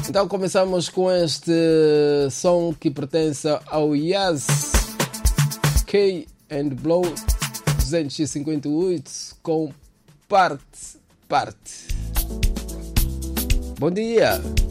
Então começamos com este som que pertence ao Yaz K and Blow 258 com parte. Bom dia!